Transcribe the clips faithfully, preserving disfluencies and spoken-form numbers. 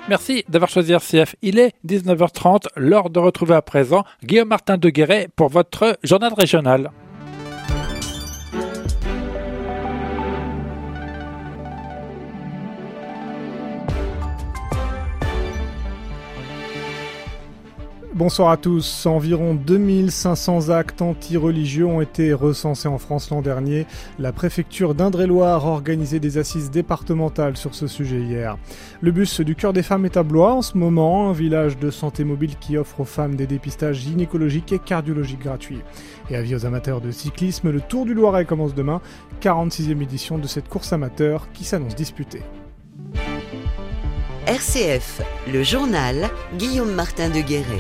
Merci d'avoir choisi R C F. Il est dix-neuf heures trente, l'heure de retrouver à présent Guillaume Martin de Guéret pour votre journal régional. Bonsoir à tous. Environ deux mille cinq cents actes anti-religieux ont été recensés en France l'an dernier. La préfecture d'Indre-et-Loire a organisé des assises départementales sur ce sujet hier. Le bus du Cœur des Femmes est à Blois en ce moment, un village de santé mobile qui offre aux femmes des dépistages gynécologiques et cardiologiques gratuits. Et avis aux amateurs de cyclisme, le Tour du Loiret commence demain, quarante-sixième édition de cette course amateur qui s'annonce disputée. R C F, le journal, Guillaume Martin de Guéret.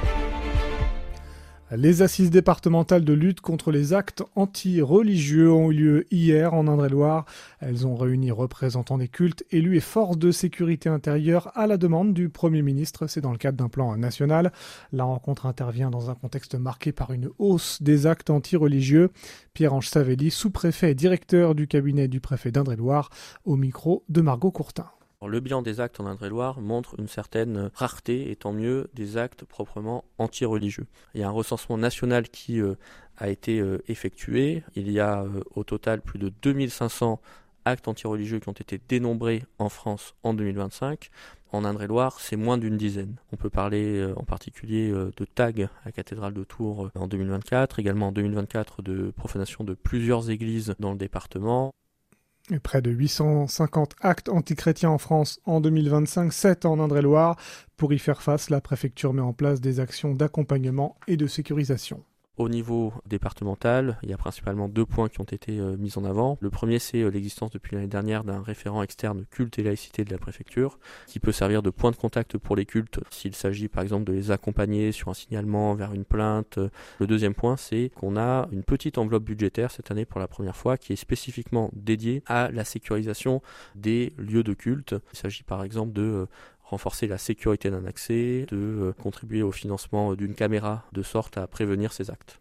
Les assises départementales de lutte contre les actes anti-religieux ont eu lieu hier en Indre-et-Loire. Elles ont réuni représentants des cultes, élus et forces de sécurité intérieure à la demande du Premier ministre. C'est dans le cadre d'un plan national. La rencontre intervient dans un contexte marqué par une hausse des actes anti-religieux. Pierre-Ange Savelli, sous-préfet et directeur du cabinet du préfet d'Indre-et-Loire, au micro de Margot Courtin. Le bilan des actes en Indre-et-Loire montre une certaine rareté, et tant mieux, des actes proprement anti-religieux. Il y a un recensement national qui euh, a été euh, effectué. Il y a euh, au total plus de deux mille cinq cents actes anti-religieux qui ont été dénombrés en France en deux mille vingt-cinq. En Indre-et-Loire, c'est moins d'une dizaine. On peut parler euh, en particulier euh, de tags à la cathédrale de Tours euh, en deux mille vingt-quatre, également en deux mille vingt-quatre de profanation de plusieurs églises dans le département. Et près de huit cent cinquante actes antichrétiens en France en deux mille vingt-cinq, sept en Indre-et-Loire. Pour y faire face, la préfecture met en place des actions d'accompagnement et de sécurisation. Au niveau départemental, il y a principalement deux points qui ont été euh, mis en avant. Le premier, c'est euh, l'existence depuis l'année dernière d'un référent externe culte et laïcité de la préfecture, qui peut servir de point de contact pour les cultes s'il s'agit par exemple de les accompagner sur un signalement vers une plainte. Le deuxième point, c'est qu'on a une petite enveloppe budgétaire cette année pour la première fois qui est spécifiquement dédiée à la sécurisation des lieux de culte. Il s'agit par exemple de euh, renforcer la sécurité d'un accès, de euh, contribuer au financement d'une caméra de sorte à prévenir ces actes.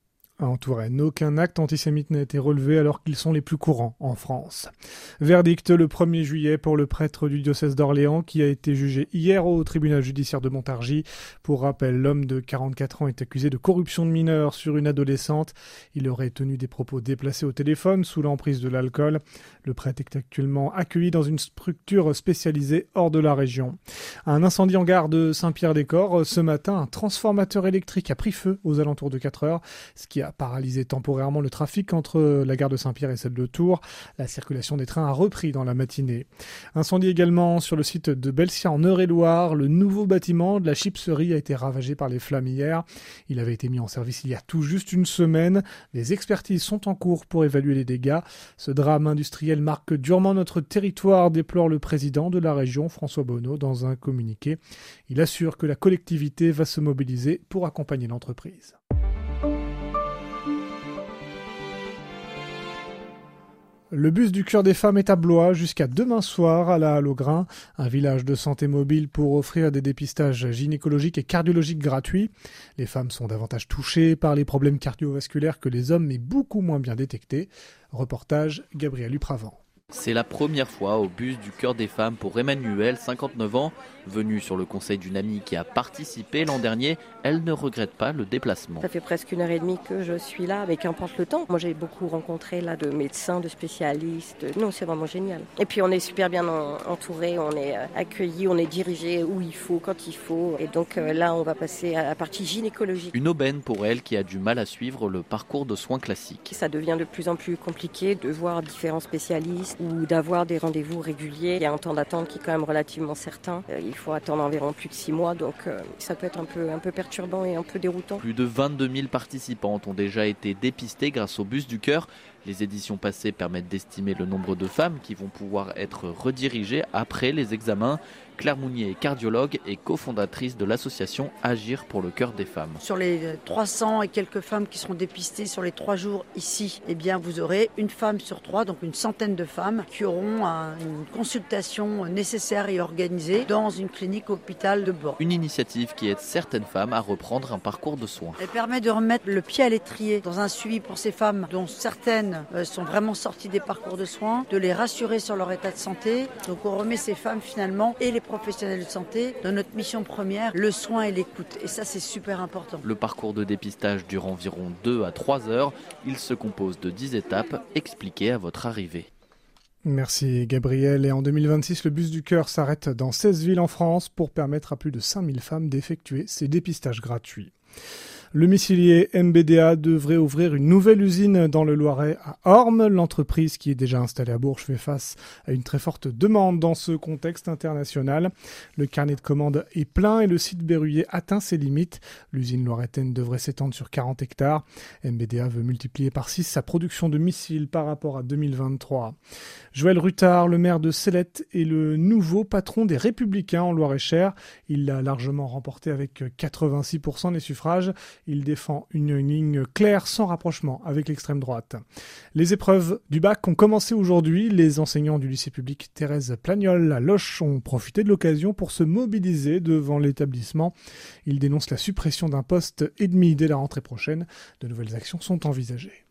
En Touraine, aucun acte antisémite n'a été relevé alors qu'ils sont les plus courants en France. Verdict le premier juillet pour le prêtre du diocèse d'Orléans qui a été jugé hier au tribunal judiciaire de Montargis. Pour rappel, l'homme de quarante-quatre ans est accusé de corruption de mineurs sur une adolescente. Il aurait tenu des propos déplacés au téléphone sous l'emprise de l'alcool. Le prêtre est actuellement accueilli dans une structure spécialisée hors de la région. Un incendie en gare de Saint-Pierre-des-Corps. Ce matin, un transformateur électrique a pris feu aux alentours de quatre heures, ce qui a paralysé temporairement le trafic entre la gare de Saint-Pierre et celle de Tours. La circulation des trains a repris dans la matinée. Incendie également sur le site de Belsia en Eure-et-Loire. Le nouveau bâtiment de la chipserie a été ravagé par les flammes hier. Il avait été mis en service il y a tout juste une semaine. Les expertises sont en cours pour évaluer les dégâts. Ce drame industriel marque durement notre territoire, déplore le président de la région, François Bonneau, dans un communiqué. Il assure que la collectivité va se mobiliser pour accompagner l'entreprise. Le bus du Cœur des Femmes est à Blois jusqu'à demain soir à la Halle aux Grains, un village de santé mobile pour offrir des dépistages gynécologiques et cardiologiques gratuits. Les femmes sont davantage touchées par les problèmes cardiovasculaires que les hommes, mais beaucoup moins bien détectés. Reportage Gabriel Upravant. C'est la première fois au bus du Cœur des Femmes pour Emmanuel, cinquante-neuf ans. Venue sur le conseil d'une amie qui a participé l'an dernier, elle ne regrette pas le déplacement. Ça fait presque une heure et demie que je suis là, mais qu'importe le temps. Moi j'ai beaucoup rencontré là de médecins, de spécialistes. Non, c'est vraiment génial. Et puis on est super bien entouré, on est accueillis, on est dirigé où il faut, quand il faut. Et donc là on va passer à la partie gynécologique. Une aubaine pour elle qui a du mal à suivre le parcours de soins classique. Ça devient de plus en plus compliqué de voir différents spécialistes ou d'avoir des rendez-vous réguliers. Il y a un temps d'attente qui est quand même relativement certain. Il faut attendre environ plus de six mois, donc ça peut être un peu, un peu perturbant et un peu déroutant. Plus de vingt-deux mille participantes ont déjà été dépistées grâce au bus du cœur. Les éditions passées permettent d'estimer le nombre de femmes qui vont pouvoir être redirigées après les examens. Claire Mounier est cardiologue et cofondatrice de l'association Agir pour le cœur des femmes. Sur les trois cents et quelques femmes qui seront dépistées sur les trois jours ici, eh bien vous aurez une femme sur trois, donc une centaine de femmes qui auront un, une consultation nécessaire et organisée dans une clinique hôpital de Bordeaux. Une initiative qui aide certaines femmes à reprendre un parcours de soins. Elle permet de remettre le pied à l'étrier dans un suivi pour ces femmes dont certaines sont vraiment sorties des parcours de soins, de les rassurer sur leur état de santé. Donc on remet ces femmes finalement et les professionnels de santé, dans notre mission première, le soin et l'écoute. Et ça, c'est super important. Le parcours de dépistage dure environ deux à trois heures. Il se compose de dix étapes expliquées à votre arrivée. Merci Gabriel. Et en deux mille vingt-six, le bus du cœur s'arrête dans seize villes en France pour permettre à plus de cinq mille femmes d'effectuer ces dépistages gratuits. Le missilier M B D A devrait ouvrir une nouvelle usine dans le Loiret à Ormes. L'entreprise qui est déjà installée à Bourges fait face à une très forte demande dans ce contexte international. Le carnet de commandes est plein et le site berruyer atteint ses limites. L'usine loiretaine devrait s'étendre sur quarante hectares. M B D A veut multiplier par six sa production de missiles par rapport à deux mille vingt-trois. Joël Ruttard, le maire de Célette, est le nouveau patron des Républicains en Loir-et-Cher. Il l'a largement remporté avec quatre-vingt-six pour cent des suffrages. Il défend une ligne claire sans rapprochement avec l'extrême droite. Les épreuves du bac ont commencé aujourd'hui. Les enseignants du lycée public Thérèse Plagnol à Loches ont profité de l'occasion pour se mobiliser devant l'établissement. Ils dénoncent la suppression d'un poste et demi dès la rentrée prochaine. De nouvelles actions sont envisagées.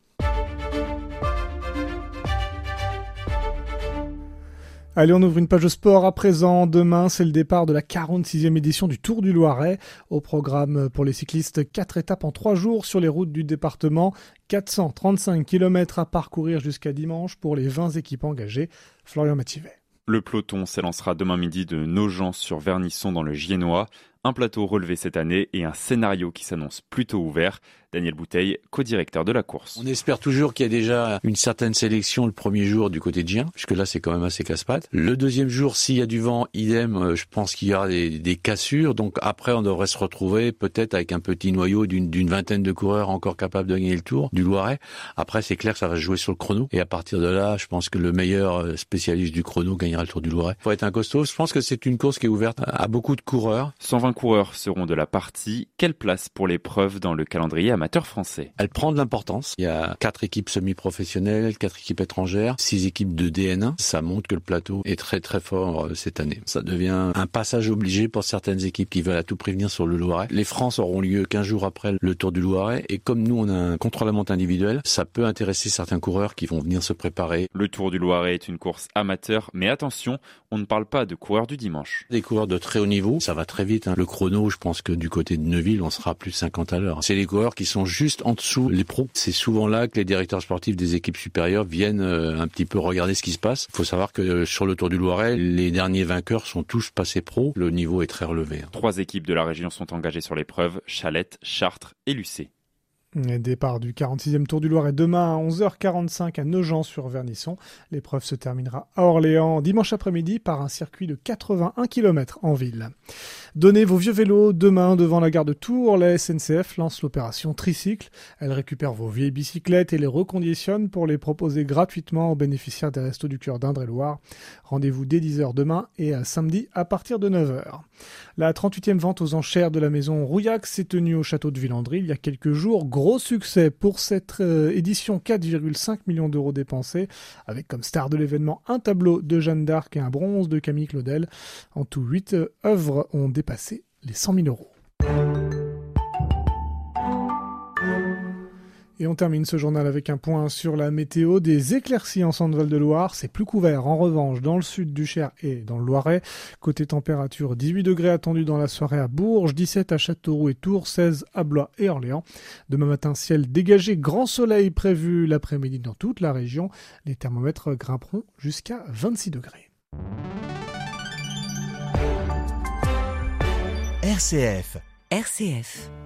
Allez, on ouvre une page sport à présent. Demain, c'est le départ de la quarante-sixième édition du Tour du Loiret. Au programme pour les cyclistes, quatre étapes en trois jours sur les routes du département. quatre cent trente-cinq kilomètres à parcourir jusqu'à dimanche pour les vingt équipes engagées. Florian Mathivet. Le peloton s'élancera demain midi de Nogent sur Vernisson dans le Giennois. Un plateau relevé cette année et un scénario qui s'annonce plutôt ouvert. Daniel Bouteille, co-directeur de la course. On espère toujours qu'il y a déjà une certaine sélection le premier jour du côté de Gien, puisque là c'est quand même assez casse-pattes. Le deuxième jour, s'il y a du vent, idem, je pense qu'il y aura des, des cassures. Donc après, on devrait se retrouver peut-être avec un petit noyau d'une, d'une vingtaine de coureurs encore capables de gagner le Tour du Loiret. Après, c'est clair que ça va se jouer sur le chrono. Et à partir de là, je pense que le meilleur spécialiste du chrono gagnera le Tour du Loiret. Faut être un costaud. Je pense que c'est une course qui est ouverte à beaucoup de coureurs. cent vingt coureurs seront de la partie. Quelle place pour l'épreuve dans le calendrier amateur français? Elle prend de l'importance. Il y a quatre équipes semi-professionnelles, quatre équipes étrangères, six équipes de D N un. Ça montre que le plateau est très très fort cette année. Ça devient un passage obligé pour certaines équipes qui veulent à tout prix venir sur le Loiret. Les France auront lieu quinze jours après le Tour du Loiret. Et comme nous, on a un contre-la-montre individuel, ça peut intéresser certains coureurs qui vont venir se préparer. Le Tour du Loiret est une course amateur, mais attention, on ne parle pas de coureurs du dimanche. Des coureurs de très haut niveau, ça va très vite. Hein. Le chrono, je pense que du côté de Neuville, on sera plus de cinquante à l'heure. C'est les coureurs qui sont juste en dessous les pros. C'est souvent là que les directeurs sportifs des équipes supérieures viennent euh, un petit peu regarder ce qui se passe. Il faut savoir que euh, sur le Tour du Loiret, les derniers vainqueurs sont tous passés pros. Le niveau est très relevé. Hein. Trois équipes de la région sont engagées sur l'épreuve, Chalette, Chartres et Lucé. Départ du quarante-sixième Tour du Loiret demain à onze heures quarante-cinq à Nogent-sur-Vernisson. L'épreuve se terminera à Orléans dimanche après-midi par un circuit de quatre-vingt-un kilomètres en ville. Donnez vos vieux vélos demain devant la gare de Tours. La S N C F lance l'opération Tricycle. Elle récupère vos vieilles bicyclettes et les reconditionne pour les proposer gratuitement aux bénéficiaires des Restos du Cœur d'Indre-et-Loire. Rendez-vous dès dix heures demain et à samedi à partir de neuf heures. La trente-huitième vente aux enchères de la maison Rouillac s'est tenue au château de Villandry il y a quelques jours. Gros succès pour cette euh, édition, quatre virgule cinq millions d'euros dépensés, avec comme star de l'événement un tableau de Jeanne d'Arc et un bronze de Camille Claudel. En tout, huit euh, œuvres ont dépassé les cent mille euros. Et on termine ce journal avec un point sur la météo. Des éclaircies en Centre-Val de Loire. C'est plus couvert en revanche dans le sud du Cher et dans le Loiret. Côté température, dix-huit degrés attendus dans la soirée à Bourges, dix-sept à Châteauroux et Tours, seize à Blois et Orléans. Demain matin, ciel dégagé, grand soleil prévu l'après-midi dans toute la région. Les thermomètres grimperont jusqu'à vingt-six degrés. R C F. R C F.